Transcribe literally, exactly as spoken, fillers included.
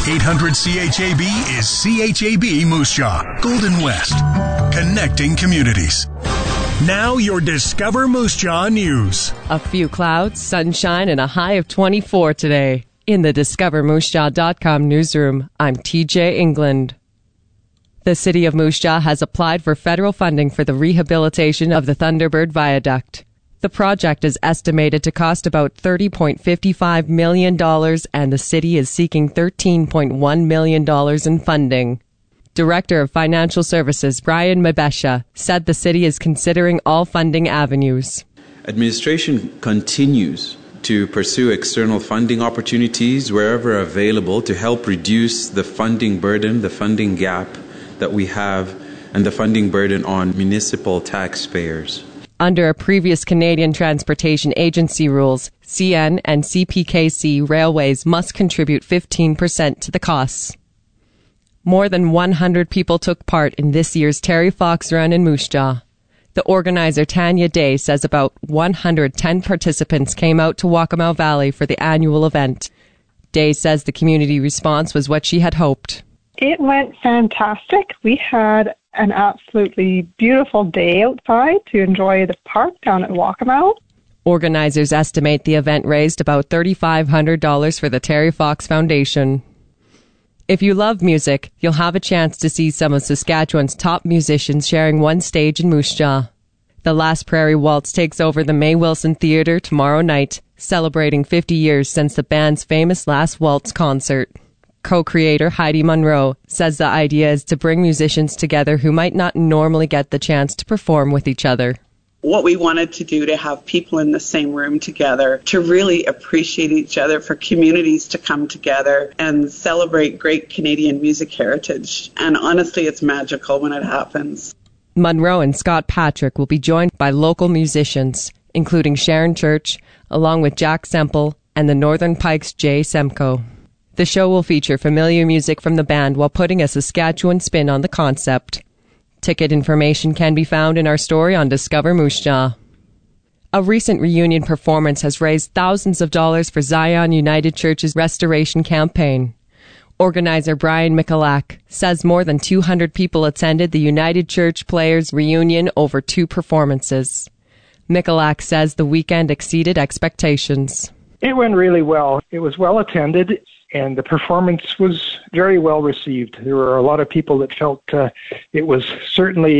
eight hundred C H A B is C H A B Moose Jaw, Golden West, connecting communities. Now your Discover Moose Jaw news. A few clouds, sunshine, and a high of twenty-four today. In the discover moose jaw dot com newsroom, I'm T J England. The City of Moose Jaw has applied for federal funding for the rehabilitation of the Thunderbird Viaduct. The project is estimated to cost about thirty point five five million dollars, and the city is seeking thirteen point one million dollars in funding. Director of Financial Services Brian Mabesha said the city is considering all funding avenues. Administration continues to pursue external funding opportunities wherever available to help reduce the funding burden, the funding gap that we have, and the funding burden on municipal taxpayers. Under a previous Canadian Transportation Agency rules, C N and C P K C railways must contribute fifteen percent to the costs. More than one hundred people took part in this year's Terry Fox Run in Moose Jaw. The organizer, Tanya Day, says about one hundred ten participants came out to Waccamaw Valley for the annual event. Day says the community response was what she had hoped. It went fantastic. We had an absolutely beautiful day outside to enjoy the park down at Waccamaw. Organizers estimate the event raised about three thousand five hundred dollars for the Terry Fox Foundation. If you love music, you'll have a chance to see some of Saskatchewan's top musicians sharing one stage in Moose Jaw. The Last Prairie Waltz takes over the May Wilson Theatre tomorrow night, celebrating fifty years since the band's famous Last Waltz concert. Co-creator Heidi Monroe says the idea is to bring musicians together who might not normally get the chance to perform with each other. What we wanted to do to have people in the same room together, to really appreciate each other, for communities to come together and celebrate great Canadian music heritage. And honestly, it's magical when it happens. Monroe and Scott Patrick will be joined by local musicians, including Sharon Church, along with Jack Semple and the Northern Pikes' Jay Semko. The show will feature familiar music from the band while putting a Saskatchewan spin on the concept. Ticket information can be found in our story on Discover Moose Jaw. A recent reunion performance has raised thousands of dollars for Zion United Church's restoration campaign. Organizer Brian Michalak says more than two hundred people attended the United Church Players reunion over two performances. Michalak says the weekend exceeded expectations. It went really well. It was well attended, and the performance was very well received. There were a lot of people that felt uh, it was certainly